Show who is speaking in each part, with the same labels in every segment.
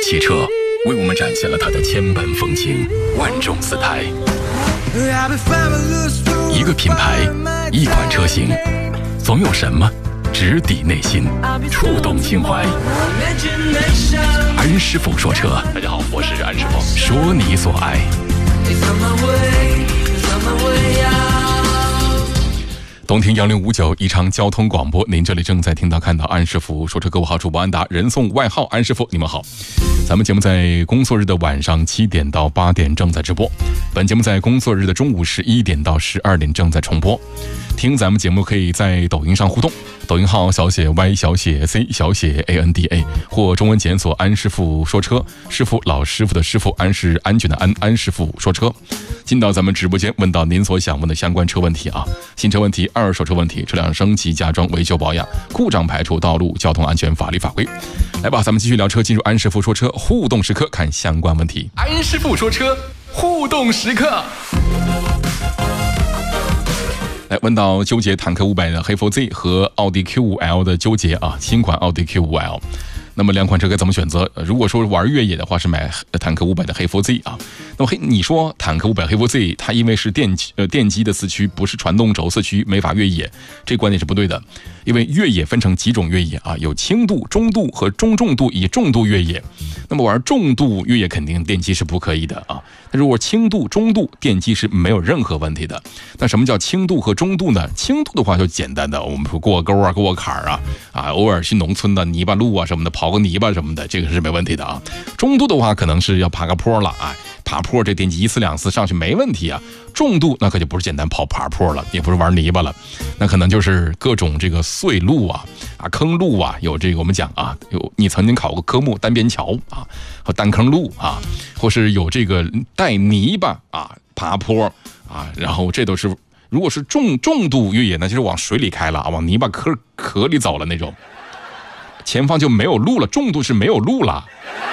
Speaker 1: 汽车为我们展现了它的千般风情、万种姿态。一个品牌，一款车型，总有什么直抵内心，触动心怀。安师傅说车，大家好，我是安师傅，说你所爱。东听1059宜昌交通广播，您这里正在听到看到安师傅说车，各位好，主播安达，人送外号安师傅，你们好。咱们节目在工作日的晚上7点到8点正在直播，本节目在工作日的中午11点到12点正在重播。听咱们节目可以在抖音上互动，抖音号小写 Y 小写 C 小写 ANDA 或中文检索安师傅说车，师傅老师傅的师傅，安是安全的安，安师傅说车。进到咱们直播间，问到您所想问的相关车问题啊，新车问题、二手车问题、车辆升级、加装、维修保养、故障排除、道路交通安全、法律法规。来吧，咱们继续聊车，进入安师傅说车互动时刻，看相关问题。安师傅说车互动时刻。来问到纠结坦克500的黑 4Z 和奥迪 Q5L 的纠结啊，新款奥迪 Q5L。那么两款车该怎么选择？如果说玩越野的话，是买坦克500的黑 4Z 啊。那么你说坦克500黑 4Z 它因为是电机的四驱，不是传动轴四驱，没法越野，这观点是不对的。因为越野分成几种越野啊，有轻度、中度和中重度以及重度越野。那么玩重度越野肯定电机是不可以的啊。但如果轻度、中度电机是没有任何问题的。那什么叫轻度和中度呢？轻度的话就简单的，我们说过沟啊、过坎啊，偶尔去农村的泥巴路啊什么的，跑个泥巴什么的，这个是没问题的啊。中度的话可能是要爬个坡了啊，爬坡这电机1次2次上去没问题啊。重度那可就不是简单爬坡了，也不是玩泥巴了，那可能就是各种这个碎路啊、坑路啊，有这个我们讲啊，有你曾经考过科目单边桥啊和单坑路啊，或是有这个带泥巴啊爬坡啊，然后这都是如果是重度越野呢，就是往水里开了啊，往泥巴壳里走了那种，前方就没有路了，重度是没有路了。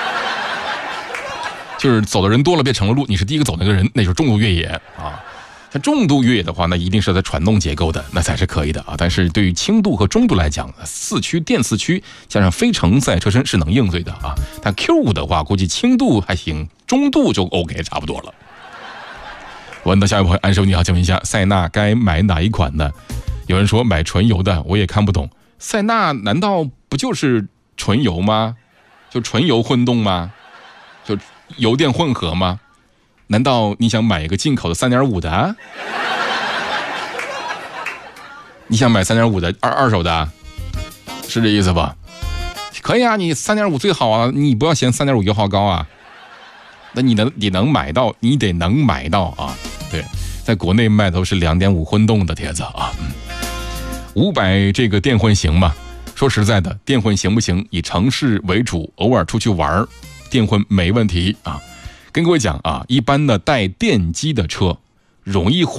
Speaker 1: 就是走的人多了变成了路，你是第一个走那个人，那就是重度越野啊。像重度越野的话，那一定是在传动结构的，那才是可以的啊。但是对于轻度和中度来讲，四驱电四驱加上非承载车身是能应对的啊。但 Q5 的话，估计轻度还行，中度就 OK 差不多了。问到下一位朋友，安师傅你好，请问一下，塞纳该买哪一款呢？有人说买纯油的，我也看不懂。塞纳难道不就是纯油吗？就纯油混动吗？就油电混合吗？难道你想买一个进口的 3.5 的？你想买 3.5 的二手的？是这意思吧？可以啊，你 3.5 最好啊，你不要嫌 3.5 油耗高啊。那你能买到，你得能买到啊。对，在国内卖都是 2.5 混动的帖子啊。500这个电混行吗？说实在的，电混行不行？以城市为主，偶尔出去玩电混没问题啊。跟各位讲啊，一般的带电机的车容易